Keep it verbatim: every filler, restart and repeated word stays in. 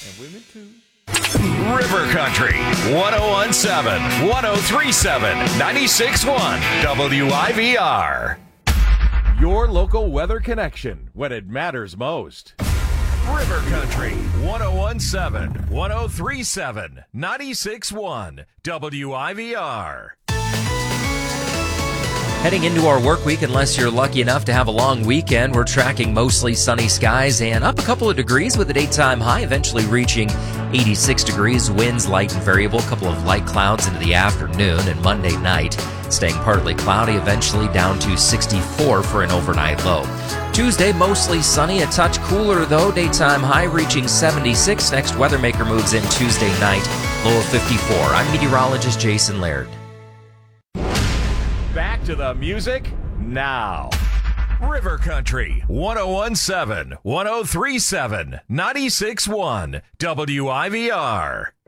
And women too. River Country, one oh one point seven, one oh three point seven, ninety-six point one, W I V R. Your local weather connection when it matters most. River Country, one oh one point seven, one oh three point seven, ninety-six point one, W I V R. Heading into our work week, unless you're lucky enough to have a long weekend, we're tracking mostly sunny skies and up a couple of degrees with a daytime high eventually reaching eighty-six degrees. Winds light and variable, a couple of light clouds into the afternoon, and Monday night staying partly cloudy, eventually down to sixty-four for an overnight low. Tuesday, mostly sunny, a touch cooler though, daytime high reaching seventy-six. Next Weathermaker moves in Tuesday night, low of fifty-four. I'm meteorologist Jason Laird. Back to the music now. River Country, one oh one point seven, one oh three point seven, ninety-six point one, W I V R.